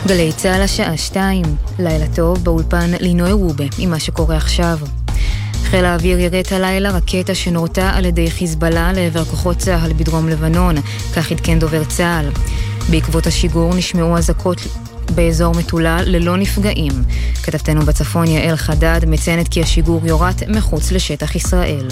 גלי צהל השעה 2, לילה טוב באולפן לינוי רובה עם מה שקורה עכשיו. חיל האוויר ירט הלילה רקטה שנורתה על ידי חיזבאללה לעבר כוחות צהל בדרום לבנון, כך עדכן דובר צהל. בעקבות השיגור נשמעו אזעקות באזור מטולה ללא נפגעים. כתבתנו בצפון יעל חדד מציינת כי השיגור יורט מחוץ לשטח ישראל.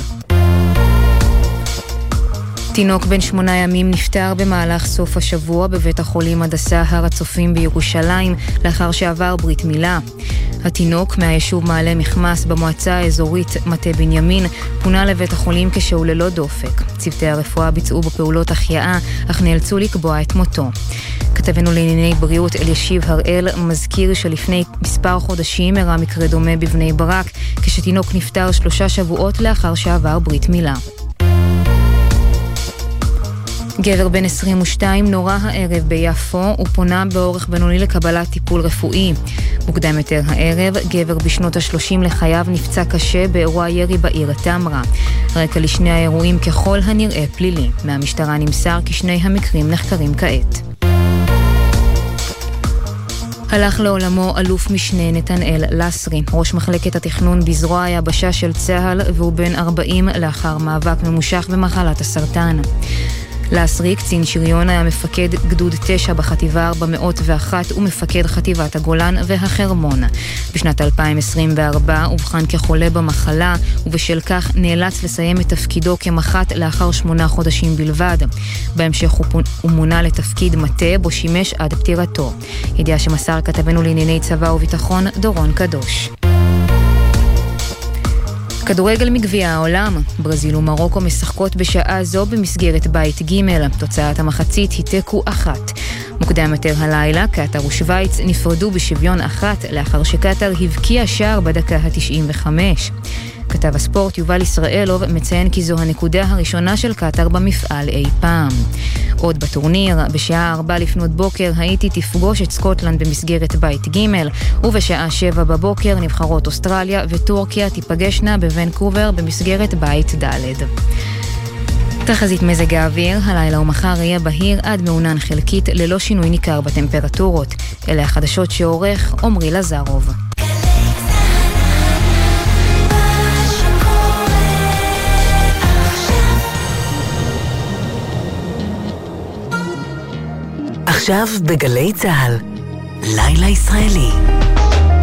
תינוק בן 8 ימים נפטר במהלך סוף השבוע בבית החולים הדסה הר הצופים בירושלים לאחר שעבר ברית מילה. התינוק מהיישוב מעלה מחמס במועצה האזורית מטה בנימין פונה לבית החולים כשהוא ללא דופק. צוותי הרפואה ביצעו בפעולות החייאה אך נאלצו לקבוע את מותו. כתבנו לענייני בריאות אלישיב הראל מזכיר שלפני מספר חודשים אירע מקרה דומה בבני ברק כשתינוק נפטר 3 שבועות לאחר שעבר ברית מילה. גבר בן 22 נורה הערב ביפו ופונה באורך בינוני לקבלת טיפול רפואי. מוקדם יותר הערב, גבר בשנות ה-30 לחייו נפצע קשה באירוע ירי בעיר תמרה. רקע לשני האירועים ככל הנראה פלילי. מהמשטרה נמסר כי שני המקרים נחקרים כעת. הלך לעולמו אלוף משנה נתנאל לסרי, ראש מחלקת התכנון בזרוע היבשה של צהל, והוא בן 40 לאחר מאבק ממושך במחלת הסרטן. לסרי, קצין שריון, היה מפקד גדוד 9 בחטיבה 401 ומפקד חטיבת הגולן והחרמון. בשנת 2024 הובחן כחולה במחלה, ובשל כך נאלץ לסיים את תפקידו כמח"ט לאחר 8 חודשים בלבד. בהמשך הוא מונה לתפקיד מטה, בו שימש עד פטירתו. ידיעה שמסר כתבנו לענייני צבא וביטחון דורון קדוש. כדורגל מגביע העולם, ברזיל ומרוקו משחקות בשעה זו במסגרת בית ג'. תוצאת המחצית היא תיקו 1. מוקדם יותר הלילה, קטר ושוויץ נפרדו בשוויון 1 לאחר שקטר הבקיעה שער בדקה ה-95. כתב הספורט יובל ישראלוב מציין כי זו הנקודה הראשונה של קטר במפעל אי פעם. עוד בטורניר, בשעה 4 לפנות בוקר האיטי תפגוש את סקוטלנד במסגרת בית ג', ובשעה 7 בבוקר נבחרות אוסטרליה וטורקיה תיפגשנה בוונקובר במסגרת בית ד'. תחזית מזג האוויר, הלילה ומחר יהיה בהיר עד מעונן חלקית ללא שינוי ניכר בטמפרטורות. אלה החדשות שעורך עומרי לזרוב. עכשיו בגלי צהל, לילה ישראלי.